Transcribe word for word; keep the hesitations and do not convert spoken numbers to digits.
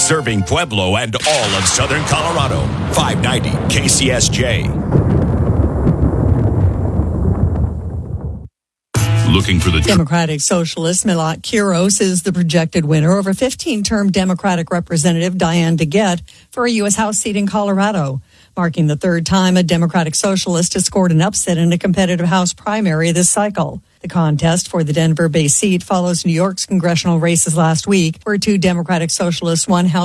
serving Pueblo and all of southern Colorado. five ninety K C S J. Looking for the Democratic Socialist Milat Quiros is the projected winner over fifteen-term Democratic Representative Diane DeGette for a U S House seat in Colorado, marking the third time a Democratic Socialist has scored an upset in a competitive House primary this cycle. The contest for the Denver-based seat follows New York's congressional races last week, where two Democratic Socialists won House